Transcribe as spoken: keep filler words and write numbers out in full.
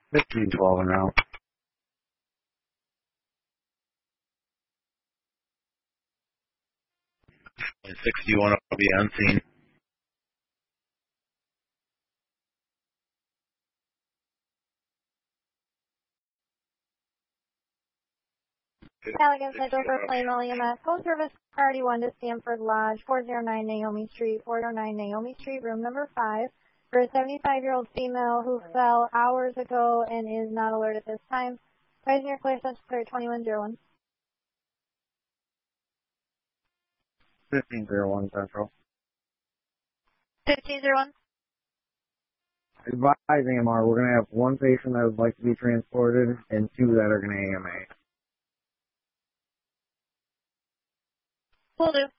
fifteen twelve and out. sixty-one will be unseen. Callaghan Central for Plainville E M S. Full service priority one to Stanford Lodge, four oh nine Naomi Street, four oh nine Naomi Street, room number five, for a seventy-five-year-old female who fell hours ago and is not alert at this time. Rising your clear, such clear, twenty-one oh one. fifteen oh one Central. fifteen oh one. Advise A M R, we're going to have one patient that would like to be transported and two that are going to A M A. Will do.